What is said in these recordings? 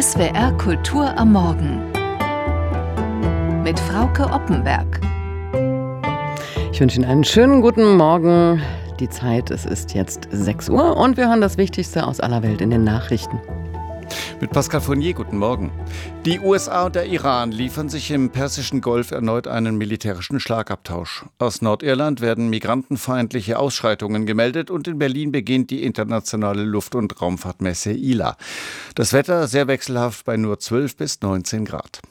SWR Kultur am Morgen mit Frauke Oppenberg. Ich wünsche Ihnen einen schönen guten Morgen. Die Zeit, es ist jetzt 6 Uhr und wir hören das Wichtigste aus aller Welt in den Nachrichten. Mit Pascal Fournier, guten Morgen. Die USA und der Iran liefern sich im Persischen Golf erneut einen militärischen Schlagabtausch. Aus Nordirland werden migrantenfeindliche Ausschreitungen gemeldet und in Berlin beginnt die internationale Luft- und Raumfahrtmesse ILA. Das Wetter sehr wechselhaft bei nur 12 bis 19 Grad.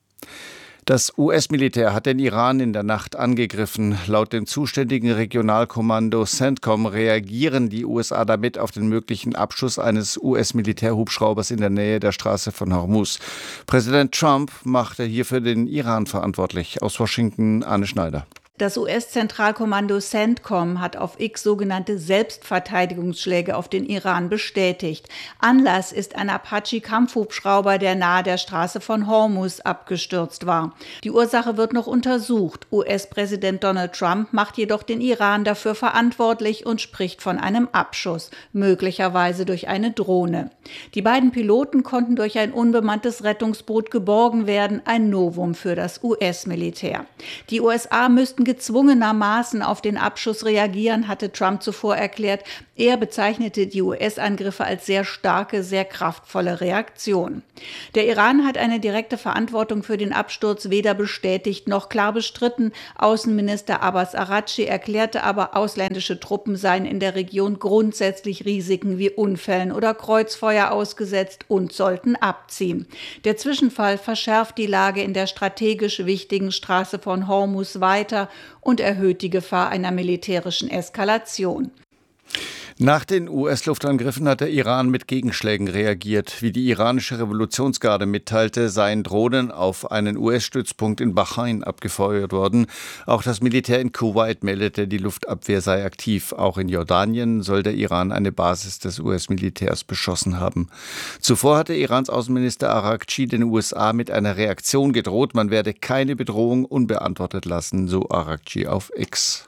Das US-Militär hat den Iran in der Nacht angegriffen. Laut dem zuständigen Regionalkommando CENTCOM reagieren die USA damit auf den möglichen Abschuss eines US-Militärhubschraubers in der Nähe der Straße von Hormuz. Präsident Trump machte hierfür den Iran verantwortlich. Aus Washington, Anne Schneider. Das US-Zentralkommando CENTCOM hat auf X sogenannte Selbstverteidigungsschläge auf den Iran bestätigt. Anlass ist ein Apache-Kampfhubschrauber, der nahe der Straße von Hormuz abgestürzt war. Die Ursache wird noch untersucht. US-Präsident Donald Trump macht jedoch den Iran dafür verantwortlich und spricht von einem Abschuss, möglicherweise durch eine Drohne. Die beiden Piloten konnten durch ein unbemanntes Rettungsboot geborgen werden, ein Novum für das US-Militär. Die USA müssten gezwungenermaßen auf den Abschuss reagieren, hatte Trump zuvor erklärt. Er bezeichnete die US-Angriffe als sehr starke, sehr kraftvolle Reaktion. Der Iran hat eine direkte Verantwortung für den Absturz weder bestätigt noch klar bestritten. Außenminister Abbas Araghchi erklärte aber, ausländische Truppen seien in der Region grundsätzlich Risiken wie Unfällen oder Kreuzfeuer ausgesetzt und sollten abziehen. Der Zwischenfall verschärft die Lage in der strategisch wichtigen Straße von Hormuz weiter und erhöht die Gefahr einer militärischen Eskalation. Nach den US-Luftangriffen hat der Iran mit Gegenschlägen reagiert. Wie die iranische Revolutionsgarde mitteilte, seien Drohnen auf einen US-Stützpunkt in Bahrain abgefeuert worden. Auch das Militär in Kuwait meldete, die Luftabwehr sei aktiv. Auch in Jordanien soll der Iran eine Basis des US-Militärs beschossen haben. Zuvor hatte Irans Außenminister Araghchi den USA mit einer Reaktion gedroht. Man werde keine Bedrohung unbeantwortet lassen, so Araghchi auf X.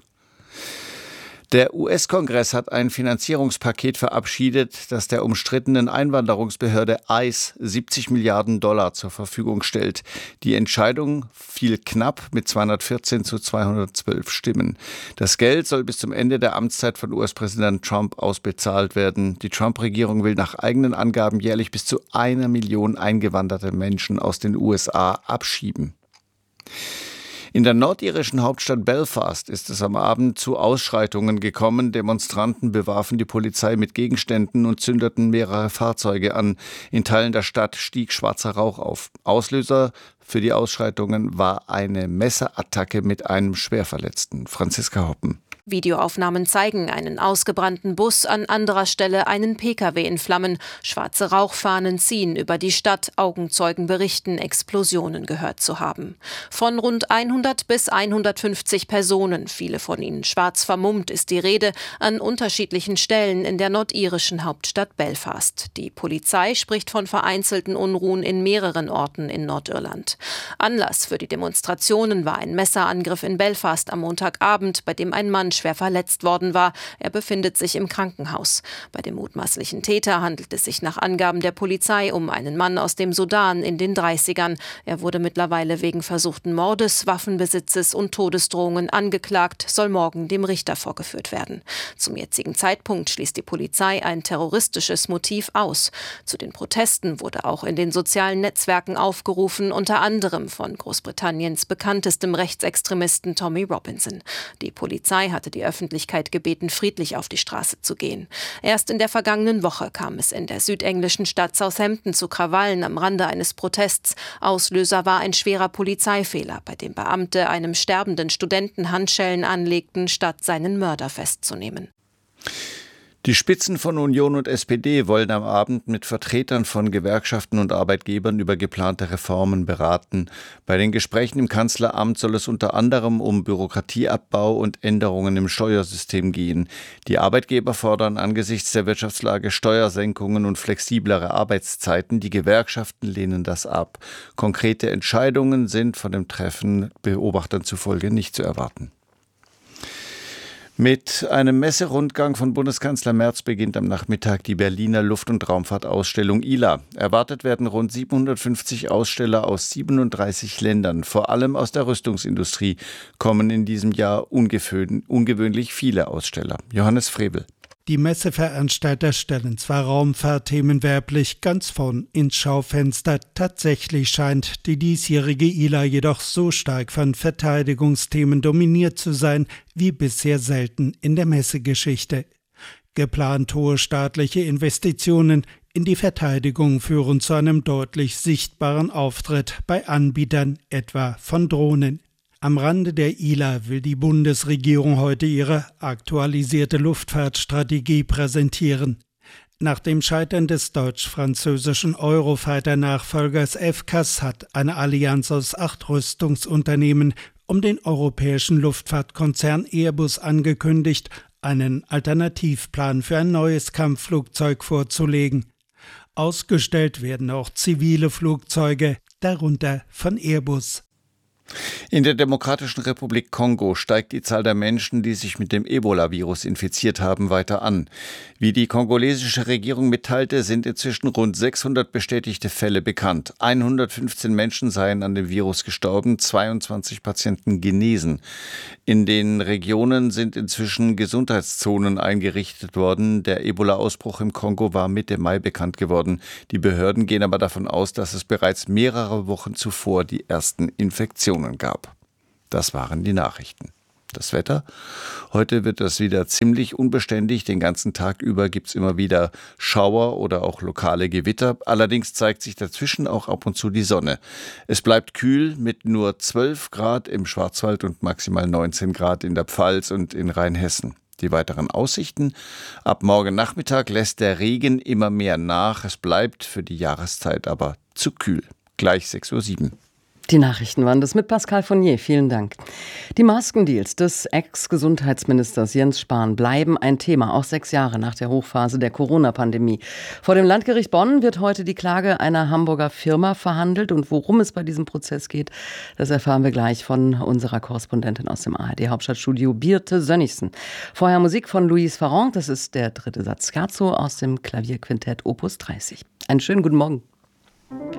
Der US-Kongress hat ein Finanzierungspaket verabschiedet, das der umstrittenen Einwanderungsbehörde ICE 70 Milliarden Dollar zur Verfügung stellt. Die Entscheidung fiel knapp mit 214 zu 212 Stimmen. Das Geld soll bis zum Ende der Amtszeit von US-Präsident Trump ausbezahlt werden. Die Trump-Regierung will nach eigenen Angaben jährlich bis zu 1 Million eingewanderte Menschen aus den USA abschieben. In der nordirischen Hauptstadt Belfast ist es am Abend zu Ausschreitungen gekommen. Demonstranten bewarfen die Polizei mit Gegenständen und zündeten mehrere Fahrzeuge an. In Teilen der Stadt stieg schwarzer Rauch auf. Auslöser für die Ausschreitungen war eine Messerattacke mit einem Schwerverletzten. Franziska Hoppen. Videoaufnahmen zeigen einen ausgebrannten Bus, an anderer Stelle einen Pkw in Flammen. Schwarze Rauchfahnen ziehen über die Stadt. Augenzeugen berichten, Explosionen gehört zu haben. Von rund 100 bis 150 Personen, viele von ihnen schwarz vermummt, ist die Rede, an unterschiedlichen Stellen in der nordirischen Hauptstadt Belfast. Die Polizei spricht von vereinzelten Unruhen in mehreren Orten in Nordirland. Anlass für die Demonstrationen war ein Messerangriff in Belfast am Montagabend, bei dem ein Mann schwer verletzt worden war. Er befindet sich im Krankenhaus. Bei dem mutmaßlichen Täter handelt es sich nach Angaben der Polizei um einen Mann aus dem Sudan in den 30ern. Er wurde mittlerweile wegen versuchten Mordes, Waffenbesitzes und Todesdrohungen angeklagt, soll morgen dem Richter vorgeführt werden. Zum jetzigen Zeitpunkt schließt die Polizei ein terroristisches Motiv aus. Zu den Protesten wurde auch in den sozialen Netzwerken aufgerufen, unter anderem von Großbritanniens bekanntestem Rechtsextremisten Tommy Robinson. Die Polizei hatte die Öffentlichkeit gebeten, friedlich auf die Straße zu gehen. Erst in der vergangenen Woche kam es in der südenglischen Stadt Southampton zu Krawallen am Rande eines Protests. Auslöser war ein schwerer Polizeifehler, bei dem Beamte einem sterbenden Studenten Handschellen anlegten, statt seinen Mörder festzunehmen. Die Spitzen von Union und SPD wollen am Abend mit Vertretern von Gewerkschaften und Arbeitgebern über geplante Reformen beraten. Bei den Gesprächen im Kanzleramt soll es unter anderem um Bürokratieabbau und Änderungen im Steuersystem gehen. Die Arbeitgeber fordern angesichts der Wirtschaftslage Steuersenkungen und flexiblere Arbeitszeiten. Die Gewerkschaften lehnen das ab. Konkrete Entscheidungen sind von dem Treffen Beobachtern zufolge nicht zu erwarten. Mit einem Messerundgang von Bundeskanzler Merz beginnt am Nachmittag die Berliner Luft- und Raumfahrtausstellung ILA. Erwartet werden rund 750 Aussteller aus 37 Ländern. Vor allem aus der Rüstungsindustrie kommen in diesem Jahr ungewöhnlich viele Aussteller. Johannes Frevel. Die Messeveranstalter stellen zwar Raumfahrtthemen werblich ganz vorn ins Schaufenster, tatsächlich scheint die diesjährige ILA jedoch so stark von Verteidigungsthemen dominiert zu sein, wie bisher selten in der Messegeschichte. Geplant hohe staatliche Investitionen in die Verteidigung führen zu einem deutlich sichtbaren Auftritt bei Anbietern, etwa von Drohnen. Am Rande der ILA will die Bundesregierung heute ihre aktualisierte Luftfahrtstrategie präsentieren. Nach dem Scheitern des deutsch-französischen Eurofighter-Nachfolgers FCAS hat eine Allianz aus 8 Rüstungsunternehmen um den europäischen Luftfahrtkonzern Airbus angekündigt, einen Alternativplan für ein neues Kampfflugzeug vorzulegen. Ausgestellt werden auch zivile Flugzeuge, darunter von Airbus. In der Demokratischen Republik Kongo steigt die Zahl der Menschen, die sich mit dem Ebola-Virus infiziert haben, weiter an. Wie die kongolesische Regierung mitteilte, sind inzwischen rund 600 bestätigte Fälle bekannt. 115 Menschen seien an dem Virus gestorben, 22 Patienten genesen. In den Regionen sind inzwischen Gesundheitszonen eingerichtet worden. Der Ebola-Ausbruch im Kongo war Mitte Mai bekannt geworden. Die Behörden gehen aber davon aus, dass es bereits mehrere Wochen zuvor die ersten Infektionen gab. Das waren die Nachrichten. Das Wetter? Heute wird es wieder ziemlich unbeständig. Den ganzen Tag über gibt es immer wieder Schauer oder auch lokale Gewitter. Allerdings zeigt sich dazwischen auch ab und zu die Sonne. Es bleibt kühl mit nur 12 Grad im Schwarzwald und maximal 19 Grad in der Pfalz und in Rheinhessen. Die weiteren Aussichten? Ab morgen Nachmittag lässt der Regen immer mehr nach. Es bleibt für die Jahreszeit aber zu kühl. Gleich 6:07 Uhr. Die Nachrichten waren das mit Pascal Fournier. Vielen Dank. Die Maskendeals des Ex-Gesundheitsministers Jens Spahn bleiben ein Thema, auch 6 Jahre nach der Hochphase der Corona-Pandemie. Vor dem Landgericht Bonn wird heute die Klage einer Hamburger Firma verhandelt. Und worum es bei diesem Prozess geht, das erfahren wir gleich von unserer Korrespondentin aus dem ARD-Hauptstadtstudio, Birte Sönnigsen. Vorher Musik von Louise Farrand, das ist der 3. Satz Scherzo aus dem Klavierquintett Opus 30. Einen schönen guten Morgen.